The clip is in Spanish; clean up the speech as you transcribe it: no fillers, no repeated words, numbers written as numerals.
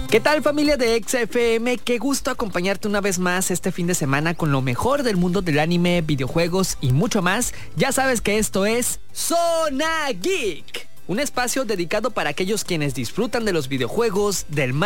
¿Qué tal, familia de XFM? Qué gusto acompañarte una vez más este fin de semana con lo mejor del mundo del anime, videojuegos y mucho más. Ya sabes que esto es Zona Geek, un espacio dedicado para aquellos quienes disfrutan de los videojuegos, del